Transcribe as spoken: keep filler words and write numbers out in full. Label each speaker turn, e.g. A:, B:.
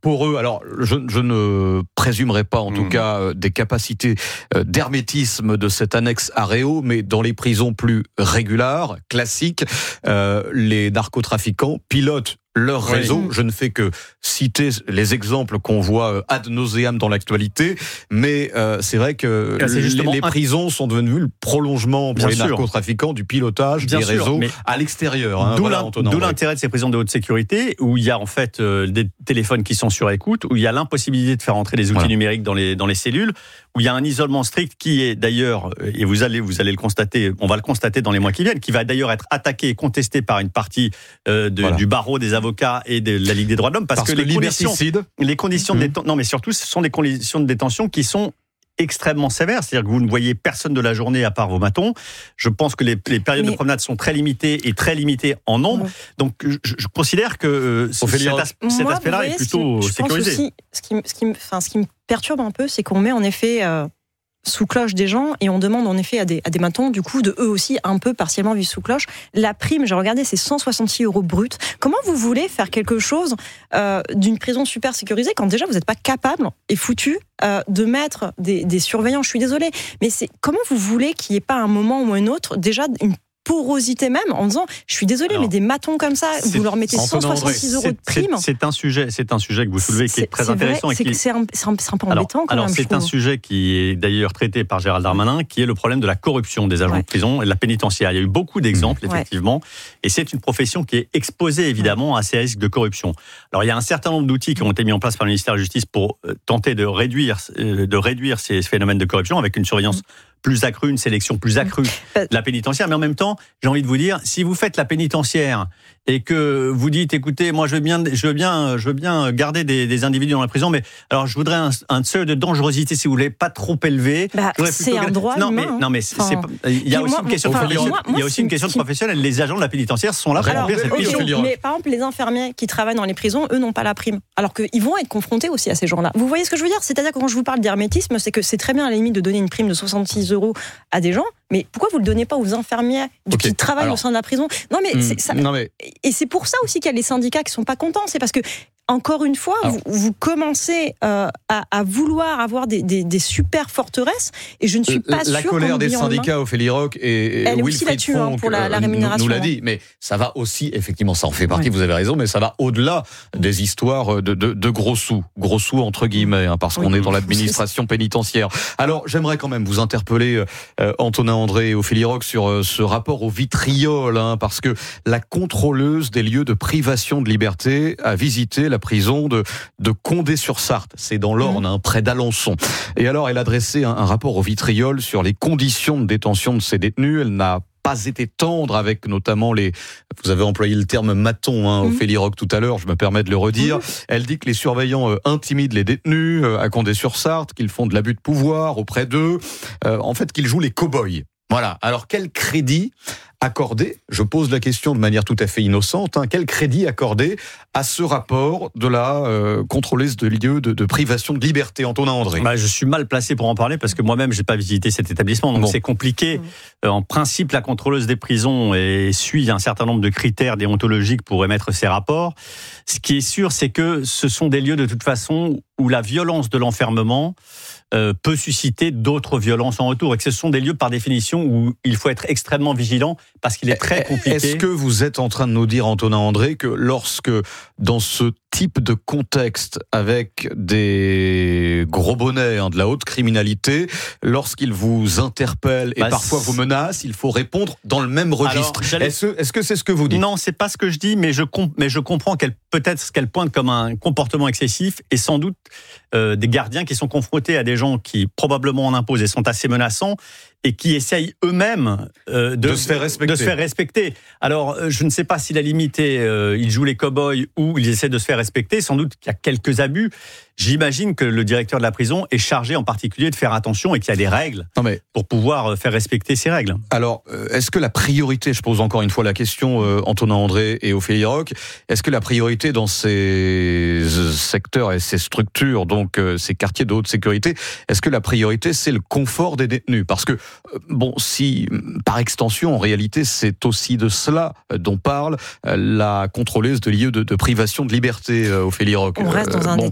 A: pour eux. Alors, je, je ne présumerai pas, en mmh. tout cas, euh, des capacités euh, d'hermétisme de cette annexe à Réau, mais dans les prisons plus régulières, classiques, euh, les narcotrafiquants pilotent leur réseau. Oui. Je ne fais que citer les exemples qu'on voit ad nauseam dans l'actualité, mais euh, c'est vrai que
B: Là, c'est
A: les, les prisons sont devenues le prolongement pour Bien les sûr. narcotrafiquants du pilotage Bien des sûr, réseaux à l'extérieur. Hein,
B: d'où,
A: voilà,
B: l'in- d'où l'intérêt de ces prisons de haute sécurité, où il y a en fait euh, des téléphones qui sont sur écoute, où il y a l'impossibilité de faire entrer des outils voilà. numériques dans les, dans les cellules, où il y a un isolement strict qui est d'ailleurs, et vous allez, vous allez le constater, on va le constater dans les mois qui viennent, qui va d'ailleurs être attaqué et contesté par une partie euh, de, voilà. du barreau des avocats et de la Ligue des droits de l'homme, parce, parce que, que les conditions, les conditions mmh. de détention, non mais surtout, ce sont des conditions de détention qui sont extrêmement sévère, c'est-à-dire que vous ne voyez personne de la journée à part vos matons. Je pense que les, les périodes mais... de promenade sont très limitées et très limitées en nombre. Ouais. Donc, je, je considère que euh, cet, as- cet Moi, aspect-là voyez, est plutôt
C: ce qui,
B: sécurisé.
C: Aussi, ce, qui, ce, qui, enfin, ce qui me perturbe un peu, c'est qu'on met en effet euh, sous cloche des gens et on demande en effet à des, à des matons, du coup, de eux aussi un peu partiellement vivre sous cloche. La prime, j'ai regardé, c'est cent soixante-six euros brut. Comment vous voulez faire quelque chose euh, d'une prison super sécurisée quand déjà vous n'êtes pas capable et foutu euh, de mettre des, des surveillants? Je suis désolée, mais c'est comment vous voulez qu'il n'y ait pas un moment ou un autre déjà une porosité même en disant je suis désolé Alors, mais des matons comme ça vous leur mettez cent soixante-six euros de prime.
B: C'est, c'est un sujet c'est un sujet que vous soulevez qui est, est très
C: c'est
B: intéressant
C: vrai,
B: et qui
C: c'est, c'est, un, c'est, un, c'est un peu
B: alors,
C: embêtant quand
B: alors
C: même,
B: c'est un sujet qui est d'ailleurs traité par Gérald Darmanin, qui est le problème de la corruption des agents ouais. de prison et de la pénitentiaire. Il y a eu beaucoup d'exemples mmh. effectivement ouais. et c'est une profession qui est exposée évidemment ouais. à ces risques de corruption. Alors il y a un certain nombre d'outils qui ont été mis en place par le ministère de la Justice pour euh, tenter de réduire euh, de réduire ces phénomènes de corruption avec une surveillance mmh. plus accrue, une sélection plus accrue de la pénitentiaire. Mais en même temps, j'ai envie de vous dire, si vous faites la pénitentiaire et que vous dites, écoutez, moi je veux bien, je veux bien, je veux bien garder des, des individus dans la prison, mais alors je voudrais un, un seuil de dangerosité, si vous voulez, pas trop élevé.
C: Bah, c'est plutôt... un droit
B: non,
C: humain.
B: Mais, non, mais c'est, enfin, c'est, il y a aussi moi, une question, enfin, professionnelle. Moi, moi, il y a aussi une question qui... professionnelle. Les agents de la pénitentiaire sont là pour alors, remplir cette
C: okay,
B: mission.
C: Mais par exemple, les infirmiers qui travaillent dans les prisons, eux n'ont pas la prime, alors qu'ils vont être confrontés aussi à ces gens-là. Vous voyez ce que je veux dire ? C'est-à-dire que quand je vous parle d'hermétisme, c'est que c'est très bien à la limite de donner une prime de soixante-six euros à des gens, mais pourquoi vous le donnez pas aux infirmières okay. qui travaillent Alors, au sein de la prison ? Non mais, mmh, c'est, ça, non mais et c'est pour ça aussi qu'il y a les syndicats qui sont pas contents, c'est parce que encore une fois, vous, vous commencez euh, à, à vouloir avoir des, des, des super forteresses, et je ne suis pas sûre.
A: La colère des syndicats, Ophélie Roch et, et Wilfried Fonck hein,
C: pour la, la rémunération.
A: Nous l'a dit, mais ça va aussi, effectivement, ça en fait partie. Ouais. Vous avez raison, mais ça va au-delà des histoires de, de, de gros sous, gros sous entre guillemets, hein, parce qu'on oui. est dans l'administration pénitentiaire. Alors, j'aimerais quand même vous interpeller, euh, Antonin André et Ophélie Roch, sur euh, ce rapport au vitriol, hein, parce que la contrôleuse des lieux de privation de liberté a visité la prison de, de Condé-sur-Sarthe, c'est dans l'Orne, mmh. hein, près d'Alençon. Et alors, elle a dressé un, un rapport au vitriol sur les conditions de détention de ces détenus. Elle n'a pas été tendre avec notamment les... Vous avez employé le terme maton, hein, mmh. Ophélie Roch tout à l'heure, je me permets de le redire. Mmh. Elle dit que les surveillants euh, intimident les détenus euh, à Condé-sur-Sarthe, qu'ils font de l'abus de pouvoir auprès d'eux, euh, en fait qu'ils jouent les cow-boys. Voilà, alors quel crédit accorder, je pose la question de manière tout à fait innocente, hein, quel crédit accorder à ce rapport de la euh, contrôleuse de lieux de, de privation de liberté, Antonin André ?
B: Bah, je suis mal placé pour en parler parce que moi-même, je n'ai pas visité cet établissement, donc bon. c'est compliqué. Mmh. En principe, la contrôleuse des prisons est, suit un certain nombre de critères déontologiques pour émettre ses rapports. Ce qui est sûr, c'est que ce sont des lieux de toute façon où la violence de l'enfermement euh, peut susciter d'autres violences en retour, et que ce sont des lieux par définition où il faut être extrêmement vigilant parce qu'il est très compliqué.
A: Est-ce que vous êtes en train de nous dire, Antonin André, que lorsque dans ce type de contexte avec des gros bonnets, hein, de la haute criminalité, lorsqu'ils vous interpellent et bah, parfois vous menacent, il faut répondre dans le même registre. Alors, est-ce, est-ce que c'est ce que vous dites ?
B: Non, c'est pas ce que je dis, mais je, comp- mais je comprends qu'elle peut-être ce qu'elle pointe comme un comportement excessif, et sans doute euh, des gardiens qui sont confrontés à des gens qui probablement en imposent et sont assez menaçants, et qui essayent eux-mêmes euh, de,
A: de, se faire respecter.
B: de se faire respecter. Alors, je ne sais pas si la limite est euh, ils jouent les cow-boys ou ils essaient de se faire respecter. Sans doute qu'il y a quelques abus. J'imagine que le directeur de la prison est chargé en particulier de faire attention et qu'il y a des règles non mais, pour pouvoir faire respecter ces règles.
A: Alors, est-ce que la priorité, je pose encore une fois la question, euh, Antonin André et Ophélie Roch, est-ce que la priorité dans ces secteurs et ces structures, donc euh, ces quartiers de haute sécurité, est-ce que la priorité c'est le confort des détenus ? Parce que, euh, bon, si par extension, en réalité, c'est aussi de cela dont parle euh, la contrôleuse de lieux de, de privation de liberté, euh, Ophélie Roch.
C: On reste dans un
A: bon,